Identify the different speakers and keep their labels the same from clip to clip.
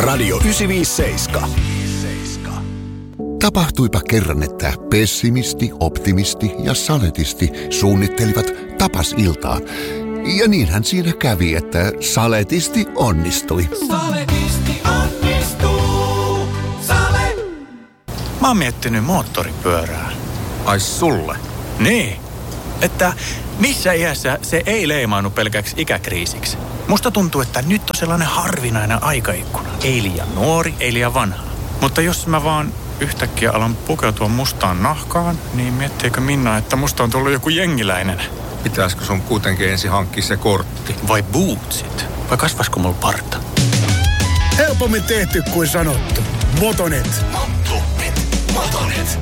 Speaker 1: Radio 957.
Speaker 2: Tapahtuipa kerran, että pessimisti, optimisti ja saletisti suunnittelivat tapasiltaa. Ja niinhän siinä kävi, että saletisti onnistui.
Speaker 3: Saletisti onnistuu. Sale.
Speaker 4: Mä oon miettinyt moottoripyörää.
Speaker 5: Ai sulle?
Speaker 4: Niin, että missä iässä se ei leimaannu pelkäksi ikäkriisiksi. Musta tuntuu, että nyt on sellainen harvinainen aikaikkuna. Ei liian nuori, ei liian vanha. Mutta jos mä vaan yhtäkkiä alan pukeutua mustaan nahkaan, niin miettiikö Minna, että musta on tullut joku jengiläinen?
Speaker 5: Pitäisikö sun kuitenkin ensin hankkia se kortti?
Speaker 4: Vai bootsit? Vai kasvasko mulla parta?
Speaker 6: Helpommin tehty kuin sanottu. Motonet.
Speaker 1: Motonet.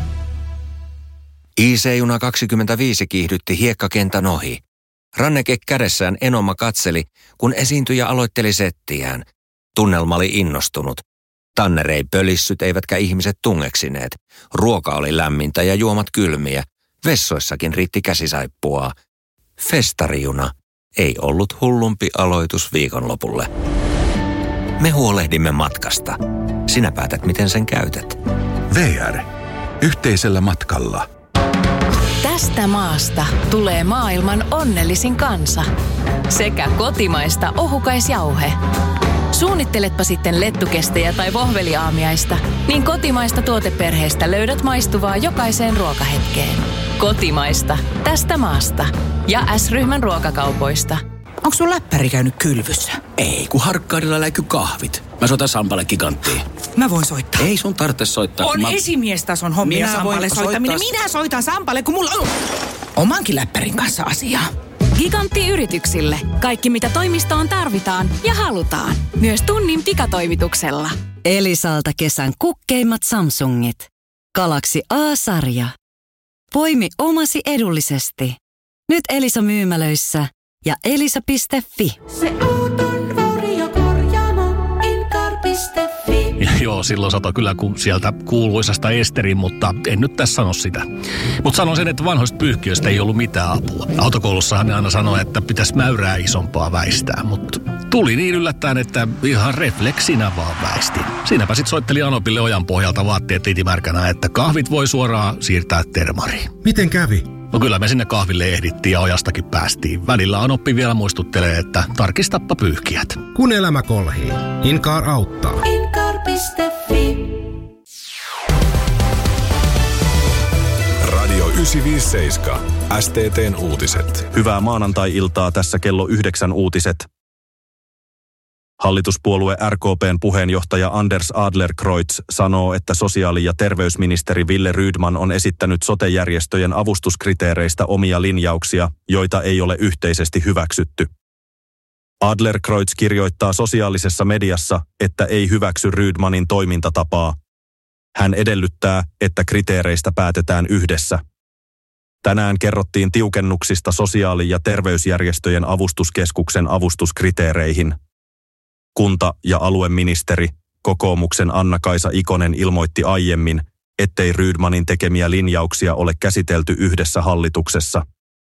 Speaker 7: IC-juna 25 kiihdytti hiekkakentän ohi. Ranneke kädessään Enoma katseli, kun esiintyjä aloitteli settiään. Tunnelma oli innostunut. Tanner ei pölissyt eivätkä ihmiset tungeksineet. Ruoka oli lämmintä ja juomat kylmiä. Vessoissakin riitti käsisaippuaa. Festarijuna ei ollut hullumpi aloitus viikonlopulle. Me huolehdimme matkasta. Sinä päätät, miten sen käytät.
Speaker 1: VR. Yhteisellä matkalla.
Speaker 8: Tästä maasta tulee maailman onnellisin kansa. Sekä kotimaista ohukaisjauhe. Suunnitteletpa sitten lettukestejä tai vohveliaamiaista, niin kotimaista tuoteperheestä löydät maistuvaa jokaiseen ruokahetkeen. Kotimaista. Tästä maasta. Ja S-ryhmän ruokakaupoista.
Speaker 9: Onko sun läppäri käynyt kylvyssä?
Speaker 10: Ei, kun Harkkaarilla läiky kahvit. Mä soitan Sampalle Giganttiin.
Speaker 9: Mä voin soittaa.
Speaker 10: Ei sun tarvitse soittaa.
Speaker 9: On esimiestason hommia Sampalle soittaminen. Minä soitan Sampalle, kun mulla on omankin läppärin kanssa asiaa.
Speaker 8: Gigantti yrityksille. Kaikki mitä toimistoon tarvitaan ja halutaan. Myös tunnin pikatoimituksella.
Speaker 11: Elisalta kesän kukkeimmat Samsungit. Galaxy A-sarja. Poimi omasi edullisesti. Nyt Elisa myymälöissä ja elisa.fi.
Speaker 3: Se auton korjaamo Incar.fi.
Speaker 12: Joo, silloin sato kyllä sieltä kuuluisasta Esterin, mutta en nyt tässä sano sitä. Mutta sanon sen, että vanhoista pyyhkiöistä ei ollut mitään apua. Autokoulussahan ne aina sanoi, että pitäisi mäyrää isompaa väistää, mutta tuli niin yllättäen, että ihan refleksinä vaan väistin. Siinäpä sit soitteli Anopille ojan pohjalta vaatteet litimärkänä, että kahvit voi suoraan siirtää termariin.
Speaker 6: Miten kävi?
Speaker 12: No kyllä me sinne kahville ehdittiin ja ojastakin päästiin. Välillä Anoppi vielä muistuttelee, että tarkistappa pyyhkiät.
Speaker 6: Kun elämä kolhii, Incar auttaa.
Speaker 3: Incar.fi.
Speaker 1: Radio 957. STT:n uutiset.
Speaker 13: Hyvää maanantai-iltaa, tässä kello 9 uutiset. Hallituspuolue RKP:n puheenjohtaja Anders Adlercreutz sanoo, että sosiaali- ja terveysministeri Wille Rydman on esittänyt sote-järjestöjen avustuskriteereistä omia linjauksia, joita ei ole yhteisesti hyväksytty. Adlercreutz kirjoittaa sosiaalisessa mediassa, että ei hyväksy Rydmanin toimintatapaa. Hän edellyttää, että kriteereistä päätetään yhdessä. Tänään kerrottiin tiukennuksista sosiaali- ja terveysjärjestöjen avustuskeskuksen avustuskriteereihin. Kunta- ja alueministeri, kokoomuksen Anna-Kaisa Ikonen ilmoitti aiemmin, ettei Rydmanin tekemiä linjauksia ole käsitelty yhdessä hallituksessa.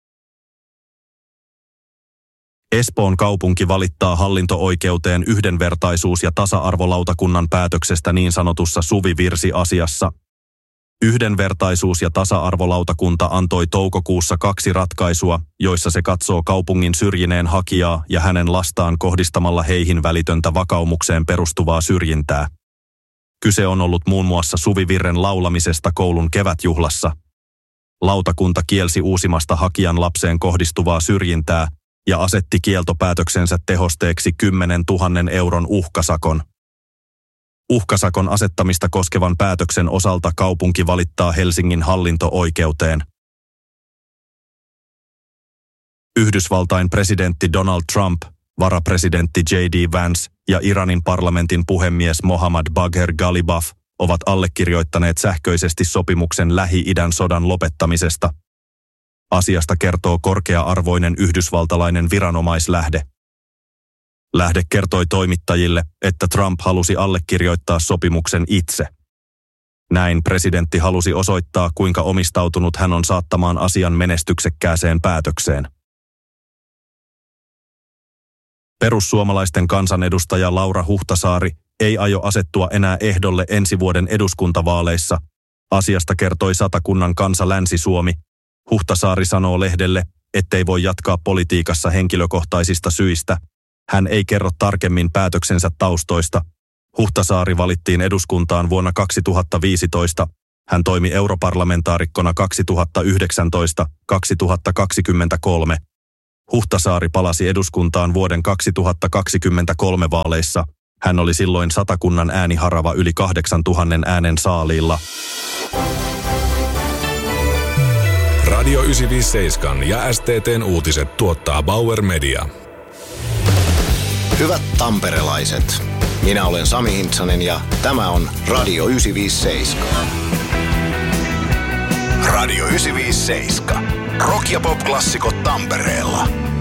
Speaker 13: Espoon kaupunki valittaa hallinto-oikeuteen yhdenvertaisuus- ja tasa-arvolautakunnan päätöksestä niin sanotussa Suvi-Virsi-asiassa. Yhdenvertaisuus- ja tasa-arvolautakunta antoi toukokuussa 2 ratkaisua, joissa se katsoo kaupungin syrjineen hakijaa ja hänen lastaan kohdistamalla heihin välitöntä vakaumukseen perustuvaa syrjintää. Kyse on ollut muun muassa Suvi-virren laulamisesta koulun kevätjuhlassa. Lautakunta kielsi uusimasta hakijan lapseen kohdistuvaa syrjintää ja asetti kieltopäätöksensä tehosteeksi 10 000 euron uhkasakon. Uhkasakon asettamista koskevan päätöksen osalta kaupunki valittaa Helsingin hallinto-oikeuteen. Yhdysvaltain presidentti Donald Trump, varapresidentti J.D. Vance ja Iranin parlamentin puhemies Mohammad Bagher Ghalibaf ovat allekirjoittaneet sähköisesti sopimuksen Lähi-idän sodan lopettamisesta. Asiasta kertoo korkea-arvoinen yhdysvaltalainen viranomaislähde. Lähde kertoi toimittajille, että Trump halusi allekirjoittaa sopimuksen itse. Näin presidentti halusi osoittaa, kuinka omistautunut hän on saattamaan asian menestyksekkääseen päätökseen. Perussuomalaisten kansanedustaja Laura Huhtasaari ei aio asettua enää ehdolle ensi vuoden eduskuntavaaleissa. Asiasta kertoi Satakunnan Kansa Länsi-Suomi. Huhtasaari sanoo lehdelle, ettei voi jatkaa politiikassa henkilökohtaisista syistä. Hän ei kerro tarkemmin päätöksensä taustoista. Huhtasaari valittiin eduskuntaan vuonna 2015. Hän toimi europarlamentaarikkona 2019-2023. Huhtasaari palasi eduskuntaan vuoden 2023 vaaleissa. Hän oli silloin Satakunnan ääniharava yli 8000 äänen saaliilla.
Speaker 1: Radio 957 ja STT:n uutiset tuottaa Bauer Media.
Speaker 14: Hyvät tamperelaiset, minä olen Sami Hintsanen ja tämä on Radio 957. Radio 957. Rock- ja pop-klassikot Tampereella.